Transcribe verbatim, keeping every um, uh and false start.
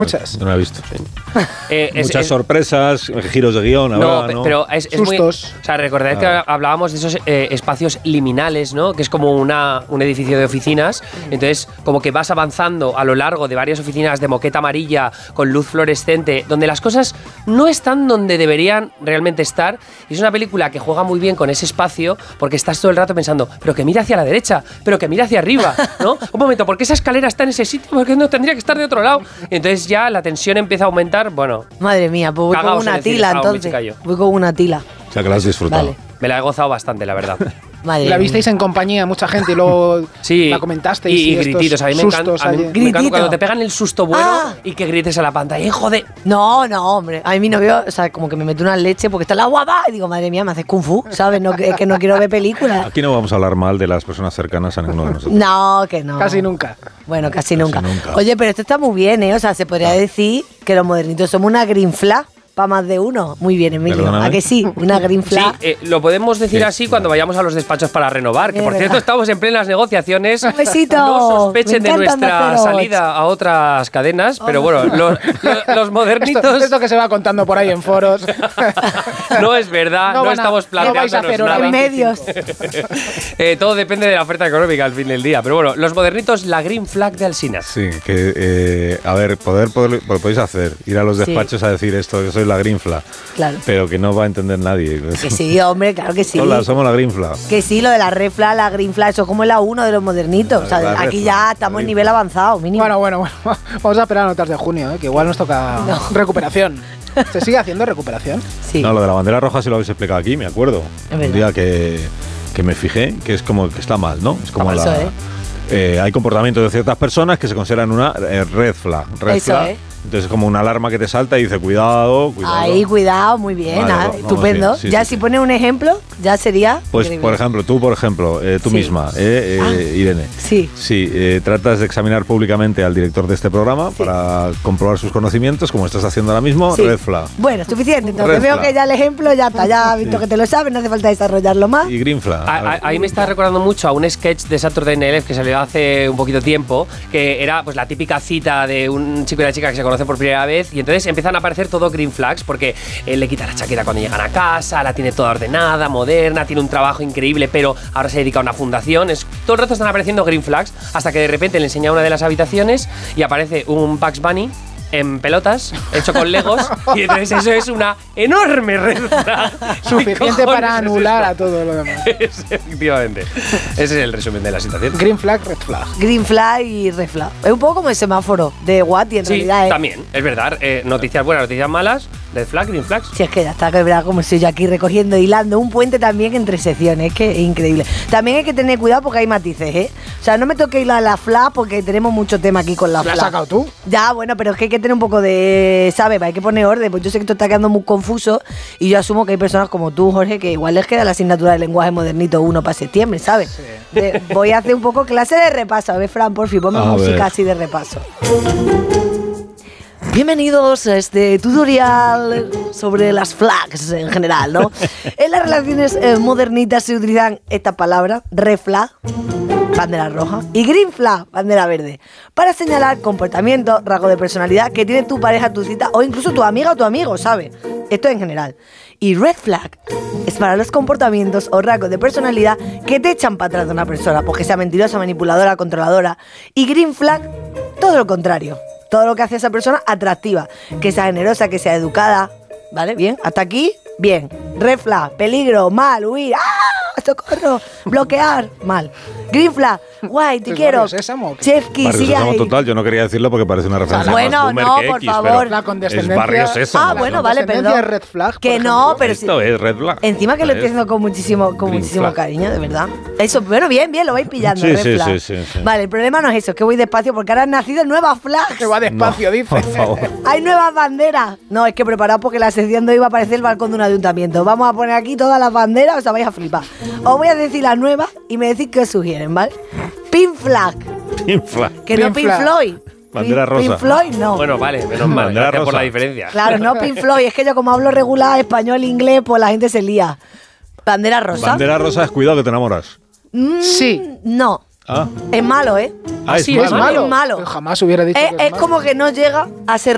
Muchas. No lo he visto. Sí. Eh, es, Muchas es, sorpresas, giros de guión. No, ahora, ¿no? pero es, es muy. O sea, recordad que hablábamos de esos eh, espacios liminales, ¿no? Que es como una, un edificio de oficinas. Entonces, como que vas avanzando a lo largo de varias oficinas de moqueta amarilla con luz fluorescente, donde las cosas no están donde deberían realmente estar. Y es una película que juega muy bien con ese espacio, porque estás todo el rato pensando, pero que mira hacia la derecha, pero que mira hacia arriba, ¿no? Un momento, ¿por qué esa escalera está en ese sitio? ¿Por qué no tendría que estar de otro lado? Entonces ya la tensión empieza a aumentar. Bueno, madre mía, pues voy con una tila entonces. Voy con una tila. O sea, que la has disfrutado. Vale. Me la he gozado bastante, la verdad. Madre la visteis en compañía, mucha gente, y luego sí, la comentasteis. Y, y grititos. A mí me encanta, a mí me encanta cuando te pegan el susto bueno ah. y que grites a la pantalla. ¡Eh, joder! No, no, hombre. A mí mi novio, o sea, como que me mete una leche porque está la guapa. Y digo, madre mía, me haces kung fu, ¿sabes? No, que, que no quiero ver películas. Aquí no vamos a hablar mal de las personas cercanas a ninguno de nosotros. No, que no. Casi nunca. Bueno, casi, casi nunca. nunca. Oye, pero esto está muy bien, ¿eh? O sea, se podría ah. decir que los modernitos somos una green flag. Para más de uno. Muy bien, Emilio. Perdóname. ¿A que sí? Una green flag. Sí, eh, lo podemos decir sí. así cuando vayamos a los despachos para renovar. Que por cierto, estamos en plenas negociaciones. Un besito. No sospechen de nuestra salida a otras cadenas. Oh. Pero bueno, los, los, los modernitos. Esto, esto que se va contando por ahí en foros. No es verdad, no, no estamos planteándonos no nada. En medios. eh, todo depende de la oferta económica al fin del día. Pero bueno, los modernitos, la green flag de Alsina. Sí, que eh, a ver, poder, poder lo podéis hacer. Ir a los despachos sí. a decir esto, que soy la green flag. Claro. Pero que no va a entender nadie. Que sí, hombre, claro que sí. Hola, somos la green flag. Que sí, lo de la red flag, la green flag, eso es como la uno de los modernitos. O sea, aquí ya estamos en nivel avanzado, mínimo. Bueno, bueno, bueno. Vamos a esperar a notas de junio, ¿eh? Que igual nos toca no. recuperación. ¿Se sigue haciendo recuperación? Sí. No, lo de la bandera roja sí lo habéis explicado aquí, me acuerdo. Un día que, que me fijé, que es como que está mal, ¿no? Es como la... Eso, ¿eh? Eh, hay comportamientos de ciertas personas que se consideran una eh, red flag. Red eso, flag. ¿eh? Entonces es como una alarma que te salta y dice, cuidado, cuidado. Ahí, cuidado, muy bien, vale, ah, vamos, estupendo. Sí, sí, ya sí, si sí. pones un ejemplo, ya sería... Pues, increíble. Por ejemplo, tú, por ejemplo, eh, tú sí. misma, eh, eh, ah, Irene. Sí. Sí, eh, tratas de examinar públicamente al director de este programa sí. para comprobar sus conocimientos, como estás haciendo ahora mismo, sí. red flag. Bueno, suficiente. Entonces red veo flag. Que ya el ejemplo ya está, ya has visto sí. que te lo sabes, no hace falta desarrollarlo más. Y green flag. A, a, ahí me está recordando mucho a un sketch de Saturday Night Live que salió hace un poquito tiempo, que era pues la típica cita de un chico y una chica que se conocen por primera vez. Y entonces empiezan a aparecer todo green flags porque él le quita la chaqueta cuando llegan a casa, la tiene toda ordenada, moderna, tiene un trabajo increíble, pero ahora se dedica a una fundación. Es, todo el rato están apareciendo green flags hasta que de repente le enseña una de las habitaciones y aparece un Bugs Bunny en pelotas, hecho con legos, y entonces eso es una enorme red flag. Suficiente para anular a todo lo demás. Es, efectivamente. Ese es el resumen de la situación. Green flag, red flag. Green flag y red flag. Es un poco como el semáforo de Watty en sí, realidad. ¿eh? También, es verdad. Eh, noticias buenas, noticias malas, red flag, green flags. Sí, es que ya está quebrado como estoy yo aquí recogiendo, hilando un puente también entre secciones. Es que es increíble. También hay que tener cuidado porque hay matices, ¿eh? O sea, no me toque hilar la flag porque tenemos mucho tema aquí con la flag. ¿La has sacado tú? Ya, bueno, pero es que hay que tener un poco de, ¿sabes? Hay que poner orden, pues yo sé que esto está quedando muy confuso y yo asumo que hay personas como tú, Jorge, que igual les queda la asignatura de lenguaje modernito uno para septiembre, ¿sabes? Sí. De, voy a hacer un poco clase de repaso. A ver, Fran, por fin, ponme a música ver. Así de repaso. Bienvenidos a este tutorial sobre las flags en general, ¿no? En las relaciones eh, modernitas se utilizan esta palabra, red flag, bandera roja, y green flag, bandera verde, para señalar comportamiento, rasgo de personalidad que tiene tu pareja, tu cita o incluso tu amiga o tu amigo, ¿sabes? Esto en general. Y red flag es para los comportamientos o rasgos de personalidad que te echan para atrás de una persona, pues que sea mentirosa, manipuladora, controladora. Y green flag, todo lo contrario. Todo lo que hace a esa persona atractiva, que sea generosa, que sea educada, ¿vale? Bien, hasta aquí, bien. Red flag, peligro, mal, huir, ¡ah! ¡Socorro! Bloquear, mal. Green flag, guay, te quiero. Chefki, sigue ahí. Total, yo no quería decirlo porque parece una referencia. Bueno, más no, que por X, favor. La condescendencia. Es Barrio Sésamo. Ah, bueno, vale, perdón. Es red flag, que ejemplo. no, pero esto sí. es red flag. Encima que lo estoy haciendo con muchísimo, con muchísimo flag. Cariño, de verdad. Eso, bueno, bien, bien, lo vais pillando. Sí, red sí, flag. sí, sí, sí. Vale, el problema no es eso, es que voy despacio porque ahora han nacido nuevas flags. Que va despacio, no, dice. Por favor. Hay nuevas banderas. No, es que preparaos porque la sección de hoy va a aparecer el balcón de un ayuntamiento. Vamos a poner aquí todas las banderas, o sea, vais a flipar. Os voy a decir las nuevas y me decís qué os sugieren, ¿vale? Pink flag. Pink flag. Que Pink no Pink flag. Floyd. Bandera rosa. Pink Floyd no. Bueno, vale, menos mal. Bandera Gracias rosa. por la diferencia. Claro, no Pink Floyd. Es que yo como hablo regular español, inglés, pues la gente se lía. Bandera rosa. Bandera rosa es cuidado que te enamoras. Mm, sí. No. Ah. Es malo, ¿eh? Ah, sí, es es malo. malo. Es malo. Yo jamás hubiera dicho Es, que es, es es como malo. que no llega a ser